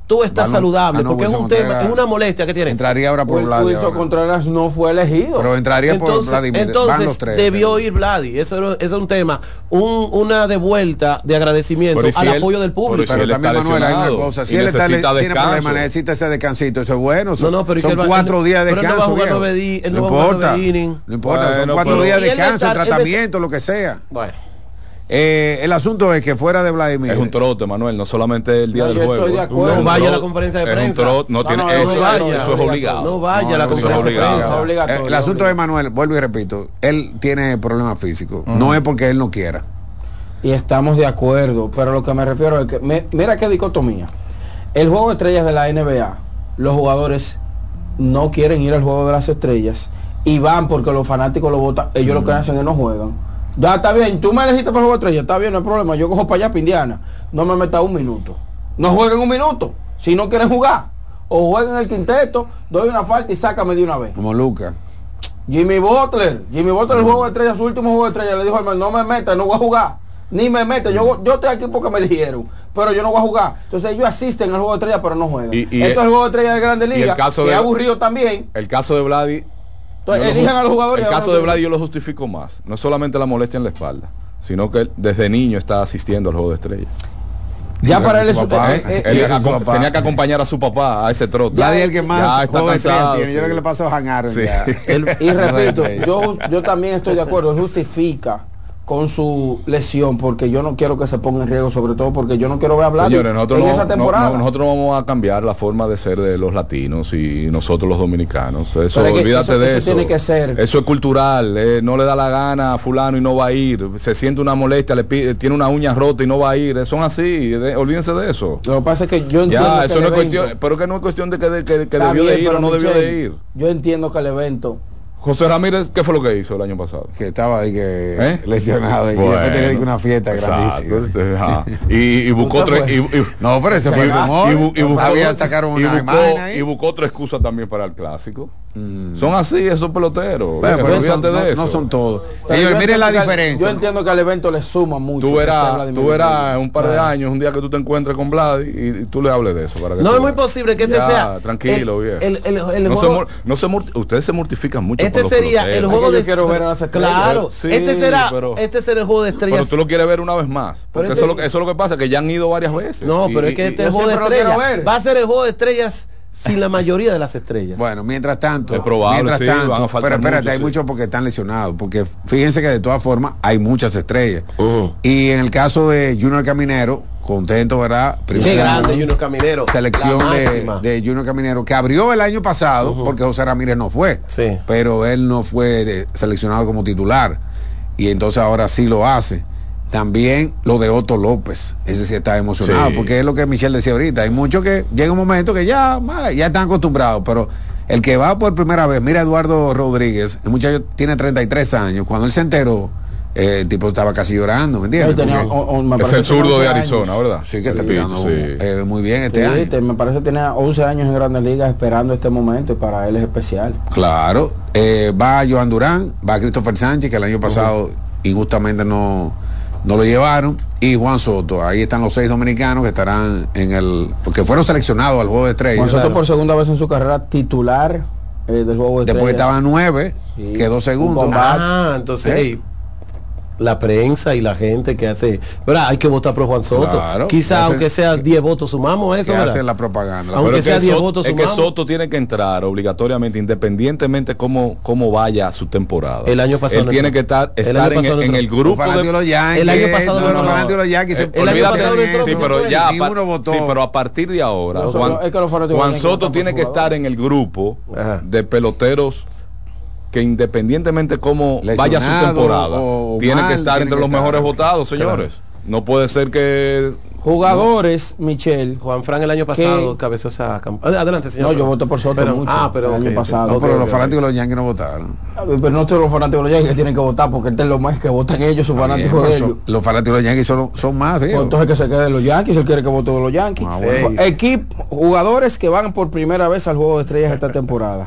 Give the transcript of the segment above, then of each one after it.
tú estás saludable, porque es un tema, es una molestia que tiene. Entraría ahora por Vladi. Wilson Contreras no fue elegido. Pero entraría por Vladimir. Entonces van los tres, debió ir Vladi. Eso es un tema, una devuelta de agradecimiento al apoyo del público. Pero también, Manuel, hay una cosa. Si él tiene problemas, necesita ese descansito. Eso es bueno. Son 4 días de descanso. No va a jugar 9 días. No importa. No importa. Son 4 días de descanso, tratamiento, lo que sea. Bueno. El asunto es que fuera de Vladimir es un trote, Manuel, no solamente el día del juego. No vaya a la conferencia de prensa. Eso es obligado. No vaya a la conferencia de prensa. El asunto de Manuel, vuelvo y repito, él tiene problemas físicos. No es porque él no quiera. Y estamos de acuerdo, pero lo que me refiero es que mira qué dicotomía. El juego de estrellas de la NBA, los jugadores no quieren ir al juego de las estrellas y van porque los fanáticos lo votan. Ellos lo que hacen es no juegan. Ya está bien, tú me elegiste para el juego de estrellas, está bien, no hay problema, yo cojo para allá para Indiana, no me metas 1 minuto, no jueguen 1 minuto, si no quieren jugar, o jueguen el quinteto, doy una falta y sácame de una vez. Como Lucas. Jimmy Butler, el juego de estrellas, su último juego de estrellas, le dijo al man, no me metas, no voy a jugar, ni me metas, yo estoy aquí porque me eligieron, pero yo no voy a jugar. Entonces ellos asisten al juego de estrellas, pero no juegan. Esto es el juego de estrellas de Grandes Ligas, que es aburrido también. El caso de Vladi. Entonces, elijan a los jugadores. El caso de Vlad yo lo justifico más. No solamente la molestia en la espalda, sino que él desde niño está asistiendo al juego de estrellas. Ya para él, tenía que acompañar a su papá a ese trote. Ya el que más juego de estrellas tiene. Yo creo que le pasó a Hangaron. Sí. Y repito, yo también estoy de acuerdo. Él justifica con su lesión, porque yo no quiero que se ponga en riesgo, sobre todo porque yo no quiero ver hablar en esa temporada. Nosotros vamos a cambiar la forma de ser de los latinos y nosotros los dominicanos. Eso, olvídate de eso. Tiene que ser. Eso es cultural. No le da la gana a fulano y no va a ir. Se siente una molestia, tiene una uña rota y no va a ir. Son así. Olvídense de eso. Lo que pasa es que yo entiendo eso no es cuestión, pero que no es cuestión de que debió de ir o no debió de ir. Yo entiendo que el evento. José Ramírez, ¿qué fue lo que hizo el año pasado? Que estaba ahí lesionado y después tenía una fiesta grandísima. Y buscó no, pero ese fue el rumor. Y buscó otra excusa también para el clásico. Son así esos peloteros. No son todos. Señores, miren la diferencia. Yo entiendo que al evento le suma mucho. Tú verás un par de años, un día que tú te encuentres con Vlad y tú le hables de eso. Para que no es muy posible que este sea. Tranquilo, viejo. Ustedes se mortifican mucho. Este sería el juego de quiero ver a las estrellas. Claro, sí, este será el juego de estrellas. Pero tú lo quieres ver una vez más. Porque eso es lo que pasa, que ya han ido varias veces. No, pero es que este juego de estrellas va a ser el juego de estrellas sin la mayoría de las estrellas. Bueno, mientras tanto, es probable, van a faltar pero espérate, hay muchos porque están lesionados, porque fíjense que de todas formas hay muchas estrellas. Y en el caso de Junior Caminero, contento, ¿verdad? Qué grande Junior Caminero. Selección de Junior Caminero, que abrió el año pasado, porque José Ramírez no fue. Sí. Pero él no fue seleccionado como titular. Y entonces ahora sí lo hace. También lo de Otto López, ese sí está emocionado, porque es lo que Michelle decía ahorita. Hay muchos que llega un momento que ya están acostumbrados, pero el que va por primera vez, mira a Eduardo Rodríguez, el muchacho tiene 33 años, cuando él se enteró, el tipo estaba casi llorando, ¿me entiendes? Es el zurdo de Arizona, ¿verdad? Sí, que está tirando muy bien este año. Me parece que tenía 11 años en Grandes Ligas esperando este momento y para él es especial. Claro, va Joan Durán, va Christopher Sánchez, que el año pasado injustamente no lo llevaron, y Juan Soto. Ahí están los 6 dominicanos que estarán porque fueron seleccionados al juego de estrellas. Juan Soto por segunda vez en su carrera titular del juego de estrellas. Después estaban 9, quedó segundo. Entonces la prensa y la gente que hace, ¿verdad? Hay que votar por Juan Soto. Claro, quizá aunque sea 10 votos sumamos eso, ¿verdad? Hacen la propaganda. Aunque sea 10 votos sumamos. Es que Soto tiene que entrar obligatoriamente, independientemente cómo vaya su temporada. El año pasado él tiene que estar en el grupo de los Yankees. El año pasado pero a partir de ahora Juan Soto tiene que estar en el grupo de peloteros que independientemente cómo vaya su temporada, tiene que estar entre los mejores votados, señores. Claro. No puede ser que jugadores, Michelle. Juan Fran el año pasado cabeceó esa campaña. Adelante, señor. No, yo voté por Soto mucho. Pero el año pasado. No, pero los fanáticos de los Yankees no votaron. Pero no todos los fanáticos de los Yankees que tienen que votar, porque este es lo más que votan ellos, sus fanáticos de ellos. Los fanáticos de los Yankees son más, pues entonces que se queden los Yankees, él quiere que vote de los Yankees. Jugadores que van por primera vez al juego de estrellas esta temporada.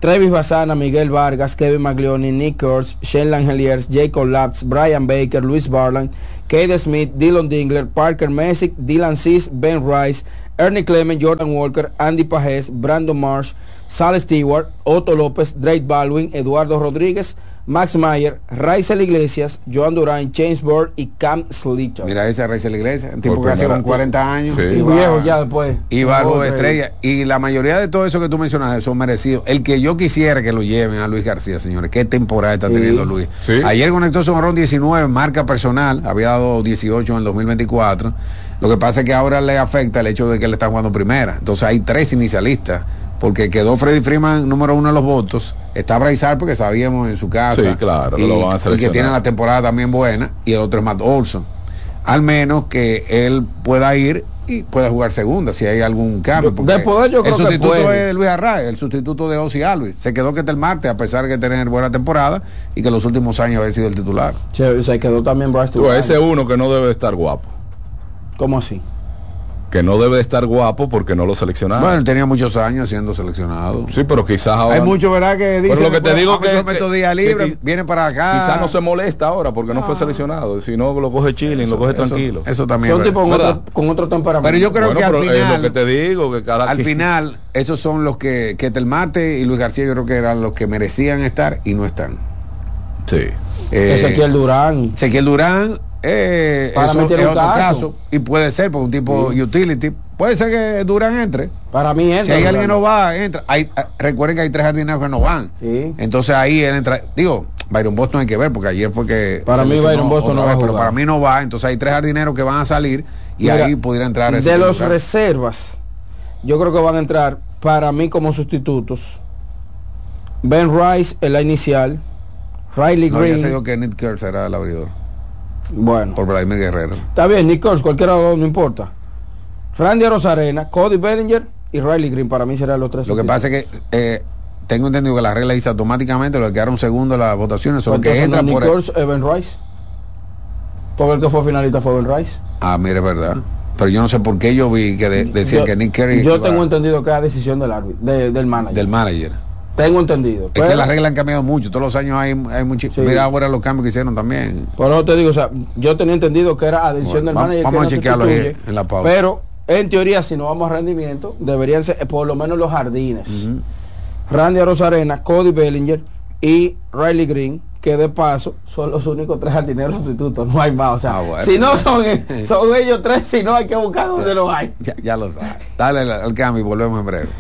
Travis Bassana, Miguel Vargas, Kevin Maglioni, Nick Kurtz, Shane Langeliers, Jacob Lapps, Brian Baker, Luis Barland, Cade Smith, Dylan Dingler, Parker Messick, Dylan Cease, Ben Rice, Ernie Clement, Jordan Walker, Andy Pajes, Brandon Marsh, Sal Stewart, Otto López, Drake Baldwin, Eduardo Rodríguez, Max Meyer, Raisel Iglesias, Joan Durán, James Bird y Cam Slichter. Mira ese Raisel Iglesias, un tipo que hace con 40 años. Sí. Y viejo ya después. Y barbo de estrella. Y la mayoría de todo eso que tú mencionaste son merecidos. El que yo quisiera que lo lleven a Luis García, señores. Qué temporada está teniendo Luis. Sí. Ayer conectó su honrón 19, marca personal. Había dado 18 en el 2024. Lo que pasa es que ahora le afecta el hecho de que él está jugando primera. Entonces hay 3 inicialistas. Porque quedó Freddie Freeman número 1 en los votos. Está Bryce Harper, que sabíamos en su casa. Sí, claro, y, lo van a seleccionar. Y que tiene la temporada también buena. Y el otro es Matt Olson. Al menos que él pueda ir y pueda jugar segunda, si hay algún cambio. De poder yo creo que puede. El sustituto es Luis Arraez, el sustituto de Ozzy Alvis. Se quedó que está el martes, a pesar de tener buena temporada y que los últimos años había sido el titular. Se quedó también Bryce. Ese uno que no debe estar guapo. ¿Cómo así? Que no debe estar guapo porque no lo seleccionaron. Bueno, él tenía muchos años siendo seleccionado. Sí, pero quizás ahora... Hay mucho, ¿verdad? Que dicen... Pero lo que te digo día libre, viene para acá. Quizás no se molesta ahora porque no fue seleccionado. Si no, lo coge chilling, lo coge tranquilo. Eso también. Son tipos con otro temperamento. Pero yo creo que al final... Es lo que te digo, que cada... Al final, esos son los que Telmarte y Luis García yo creo que eran los que merecían estar y no están. Sí. Ezequiel Durán. Para meter es otro caso. Y puede ser por un tipo utility. Puede ser que Durán entre. Para mí entra. Si hay alguien que no va, entra. Recuerden que hay 3 jardineros que no van. Sí. Entonces ahí él entra. Digo, Byron Boston hay que ver, porque ayer fue que... Para mí Byron Boston no va a jugar. Pero para mí no va. Entonces hay 3 jardineros que van a salir y ahí pudiera entrar. De los reservas, yo creo que van a entrar para mí como sustitutos Ben Rice en la inicial, Riley Green. Ya se dijo que Nick Kurtz será el abridor. Bueno. Por Vladimir Guerrero. Está bien, Nick Kurtz, cualquiera de los dos, no importa. Randy Arozarena, Cody Bellinger y Riley Green, para mí serán los 3. Lo que pasa es que tengo entendido que la regla dice automáticamente lo que quedaron segundo en las votaciones son los que entran Nick por Kurtz, Ben Rice. Porque el que fue finalista fue Ben Rice. Ah, mire, es verdad. Pero yo no sé por qué yo vi que decían que Nick Curry... Yo tengo entendido que es decisión del árbitro, del manager. Del manager. Tengo entendido. Es que las reglas han cambiado mucho. Todos los años hay mucho. Sí. Mira ahora los cambios que hicieron también. Por eso te digo, o sea, yo tenía entendido que era decisión del manager. Vamos a chequearlo ahí en la pausa. Pero en teoría, si no vamos a rendimiento, deberían ser por lo menos los jardines. Randy Arozarena, Cody Bellinger y Riley Green, que de paso son los únicos 3 jardineros sustitutos, no hay más. O sea, bueno, si no son ellos 3, si no hay que buscar donde los hay. Ya lo sabes. Dale al cambio y volvemos en breve.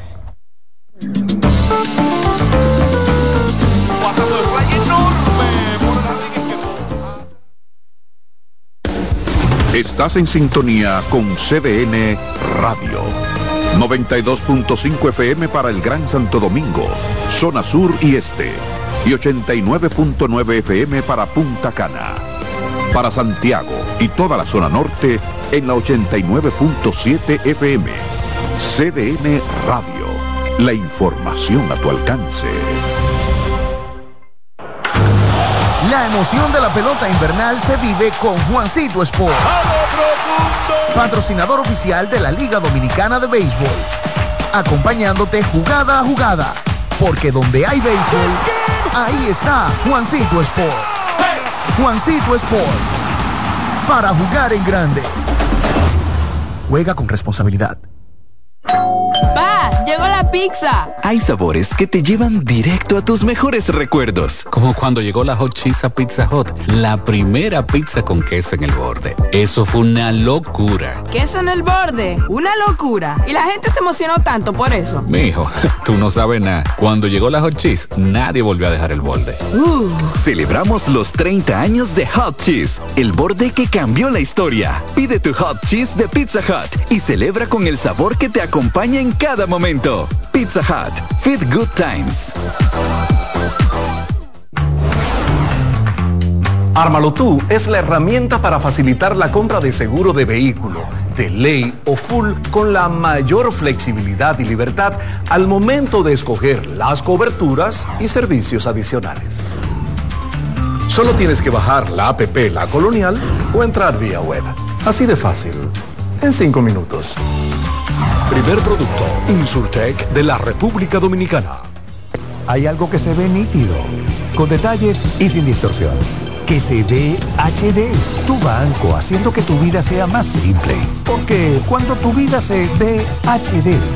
Estás en sintonía con CDN Radio. 92.5 FM para el Gran Santo Domingo, zona sur y este. Y 89.9 FM para Punta Cana. Para Santiago y toda la zona norte en la 89.7 FM. CDN Radio. La información a tu alcance. La emoción de la pelota invernal se vive con Juancito Sport, patrocinador oficial de la Liga Dominicana de Béisbol, acompañándote jugada a jugada, porque donde hay béisbol, ahí está Juancito Sport. Juancito Sport, para jugar en grande. Juega con responsabilidad. ¡Pa! ¡Llegó la pizza! Hay sabores que te llevan directo a tus mejores recuerdos. Como cuando llegó la Hot Cheese a Pizza Hut, la primera pizza con queso en el borde. Eso fue una locura. ¿Queso en el borde? ¡Una locura! Y la gente se emocionó tanto por eso. Mijo, tú no sabes nada. Cuando llegó la Hot Cheese, nadie volvió a dejar el borde. Celebramos los 30 años de Hot Cheese, el borde que cambió la historia. Pide tu Hot Cheese de Pizza Hut y celebra con el sabor que te acompaña en cada momento. Pizza Hut, Feed Good Times. Ármalo tú es la herramienta para facilitar la compra de seguro de vehículo, de ley o full, con la mayor flexibilidad y libertad al momento de escoger las coberturas y servicios adicionales. Solo tienes que bajar la app La Colonial o entrar vía web. Así de fácil, en 5 minutos. Primer producto, Insurtech de la República Dominicana. hay algo que se ve nítido, con detalles y sin distorsión. Que se ve HD. Tu banco, haciendo que tu vida sea más simple. Porque cuando tu vida se ve HD,